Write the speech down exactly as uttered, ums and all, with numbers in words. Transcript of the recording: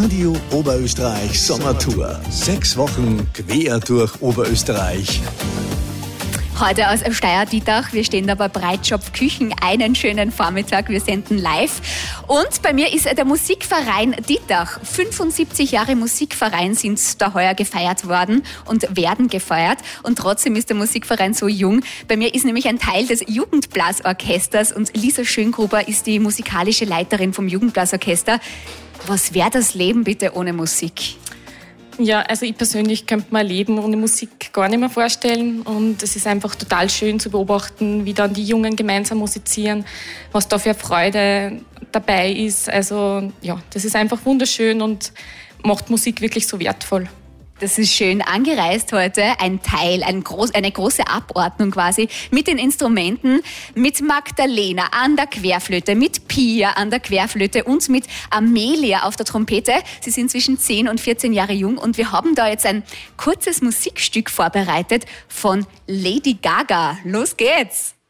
Radio Oberösterreich Sommertour. Sechs Wochen quer durch Oberösterreich. Heute aus Steyr-Dietach. Wir stehen da bei Breitschopf Küchen. Einen schönen Vormittag. Wir senden live. Und bei mir ist der Musikverein Dietach. fünfundsiebzig Jahre Musikverein sind da heuer gefeiert worden und werden gefeiert. Und trotzdem ist der Musikverein so jung. Bei mir ist nämlich ein Teil des Jugendblasorchesters und Lisa Schöngruber ist die musikalische Leiterin vom Jugendblasorchester. Was wäre das Leben bitte ohne Musik? Ja, also ich persönlich könnte mir ein Leben ohne Musik gar nicht mehr vorstellen und es ist einfach total schön zu beobachten, wie dann die Jungen gemeinsam musizieren, was da für Freude dabei ist. Also ja, das ist einfach wunderschön und macht Musik wirklich so wertvoll. Das ist schön angereist heute, ein Teil, ein groß, eine große Abordnung quasi mit den Instrumenten, mit Magdalena an der Querflöte, mit Pia an der Querflöte und mit Amelia auf der Trompete. Sie sind zwischen zehn und vierzehn Jahre jung und wir haben da jetzt ein kurzes Musikstück vorbereitet von Lady Gaga. Los geht's!